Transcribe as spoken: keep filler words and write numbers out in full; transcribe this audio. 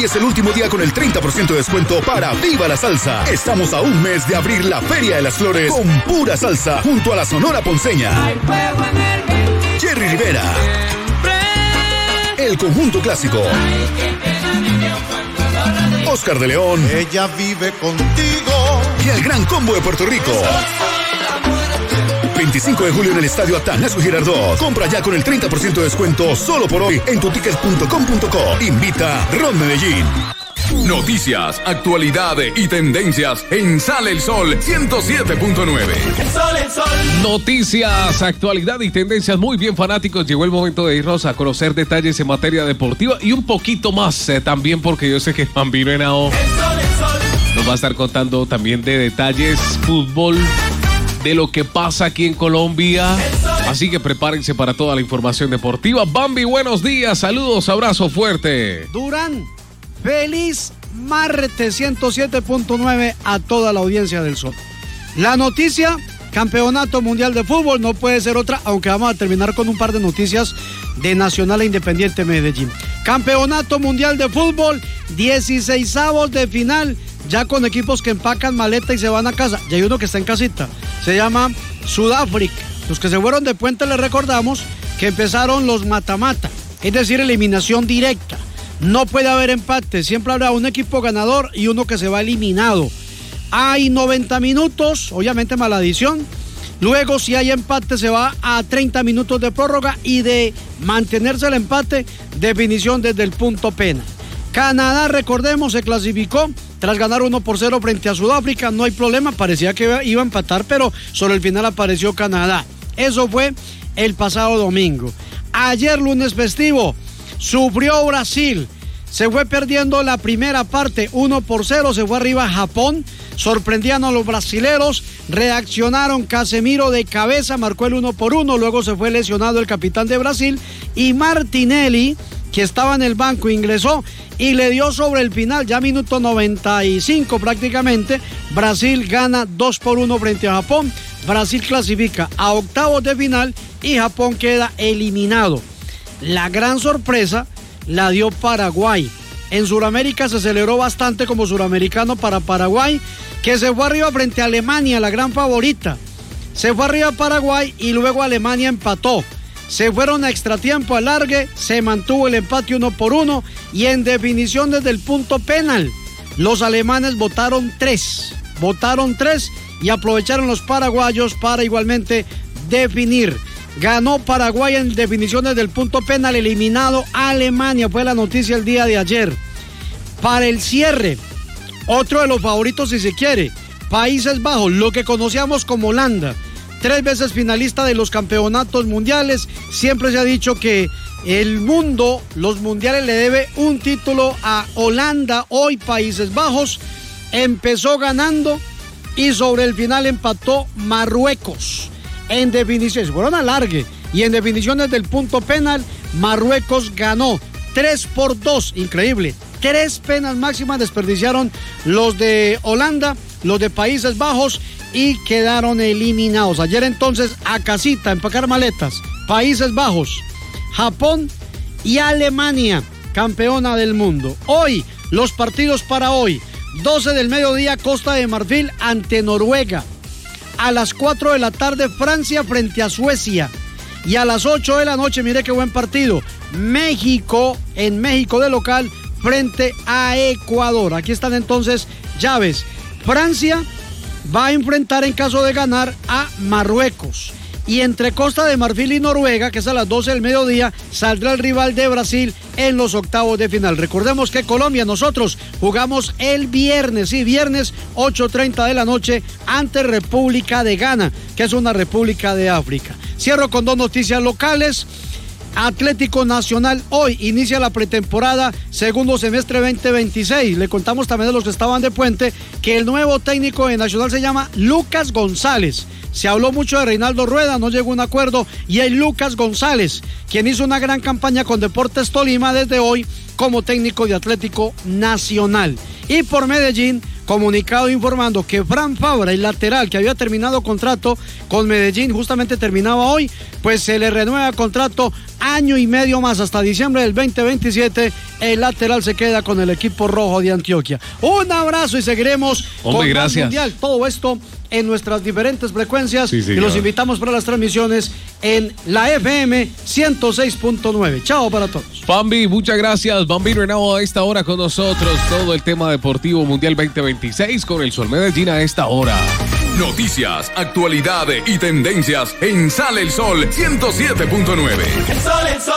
Hoy es el último día con el treinta por ciento de descuento para Viva la Salsa. Estamos a un mes de abrir la Feria de las Flores con pura salsa junto a la Sonora Ponceña. Jerry Rivera. El Conjunto Clásico. Oscar de León. Ella vive contigo. Y el Gran Combo de Puerto Rico. veinticinco de julio en el Estadio Atanasio Girardot. Compra ya con el treinta por ciento de descuento solo por hoy en tuticket punto com punto co. Invita Ron Medellín. Noticias, actualidad y tendencias en Sale el Sol ciento siete punto nueve. El sol, el sol. Noticias, actualidad y tendencias. Muy bien, fanáticos. Llegó el momento de irnos a conocer detalles en materia deportiva y un poquito más eh, también, porque yo sé que Bambino Henao nos va a estar contando también de detalles, fútbol, de lo que pasa aquí en Colombia. Así que prepárense para toda la información deportiva. Bambi, buenos días, saludos, abrazo fuerte. Durán, feliz martes ciento siete punto nueve a toda la audiencia del Sol. La noticia, Campeonato Mundial de Fútbol, no puede ser otra, aunque vamos a terminar con un par de noticias de Nacional e Independiente Medellín. Campeonato Mundial de Fútbol, dieciseisavos de final, ya con equipos que empacan maleta y se van a casa. Y hay uno que está en casita, se llama Sudáfrica. Los que se fueron de puente les recordamos que empezaron los mata-mata, es decir, eliminación directa. No puede haber empate, siempre habrá un equipo ganador y uno que se va eliminado. Hay noventa minutos, obviamente mala adición. Luego, si hay empate, se va a treinta minutos de prórroga y de mantenerse el empate, definición desde el punto penal. Canadá, recordemos, se clasificó tras ganar uno por cero frente a Sudáfrica. No hay problema, parecía que iba a empatar, pero sobre el final apareció Canadá. Eso fue el pasado domingo. Ayer, lunes festivo, sufrió Brasil. Se fue perdiendo la primera parte, uno por cero, se fue arriba Japón. Sorprendían a los brasileros, reaccionaron. Casemiro de cabeza marcó el uno por uno, luego se fue lesionado el capitán de Brasil y Martinelli, que estaba en el banco, ingresó y le dio sobre el final, ya minuto noventa y cinco prácticamente. Brasil gana dos por uno frente a Japón. Brasil clasifica a octavos de final y Japón queda eliminado. La gran sorpresa la dio Paraguay. En Sudamérica se celebró bastante como suramericano para Paraguay, que se fue arriba frente a Alemania, la gran favorita. Se fue arriba Paraguay y luego Alemania empató. Se fueron a extratiempo, alargue, se mantuvo el empate uno por uno y en definición desde el punto penal. Los alemanes votaron tres, votaron tres y aprovecharon los paraguayos para igualmente definir. Ganó Paraguay en definiciones del punto penal, eliminado a Alemania, fue la noticia el día de ayer. Para el cierre, otro de los favoritos si se quiere, Países Bajos, lo que conocíamos como Holanda, tres veces finalista de los campeonatos mundiales. Siempre se ha dicho que el mundo, los mundiales le debe un título a Holanda. Hoy Países Bajos empezó ganando y sobre el final empató Marruecos. En definiciones, fueron alargue y en definiciones del punto penal, Marruecos ganó tres por dos, increíble. Tres penas máximas desperdiciaron los de Holanda, los de Países Bajos y quedaron eliminados. Ayer entonces a casita, empacar maletas, Países Bajos, Japón y Alemania, campeona del mundo. Hoy, los partidos para hoy, doce del mediodía, Costa de Marfil ante Noruega. A las cuatro de la tarde, Francia frente a Suecia. Y a las ocho de la noche, mire qué buen partido, México, en México de local, frente a Ecuador. Aquí están entonces llaves. Francia va a enfrentar en caso de ganar a Marruecos. Y entre Costa de Marfil y Noruega, que es a las doce del mediodía, saldrá el rival de Brasil en los octavos de final. Recordemos que Colombia, nosotros jugamos el viernes, sí, viernes ocho treinta de la noche ante República de Ghana, que es una república de África. Cierro con dos noticias locales. Atlético Nacional hoy inicia la pretemporada segundo semestre veinte veintiséis. Le contamos también a los que estaban de puente que el nuevo técnico de Nacional se llama Lucas González. Se habló mucho de Reinaldo Rueda, no llegó a un acuerdo, y hay Lucas González, quien hizo una gran campaña con Deportes Tolima desde hoy como técnico de Atlético Nacional. Y por Medellín, comunicado informando que Fran Fabra, el lateral que había terminado contrato con Medellín, justamente terminaba hoy, pues se le renueva contrato año y medio más, hasta diciembre del veinte veintisiete, el lateral se queda con el equipo rojo de Antioquia. Un abrazo y seguiremos Hombre, con gracias. más Mundial. Todo esto en nuestras diferentes frecuencias, Sí, y señor. los invitamos para las transmisiones en la F M ciento seis punto nueve. Chao para todos. Bambi, muchas gracias. Bambino Henao a esta hora con nosotros. Todo el tema deportivo Mundial veinte veintiséis con el Sol Medellín a esta hora. Noticias, actualidad y tendencias en Sale el Sol ciento siete punto nueve.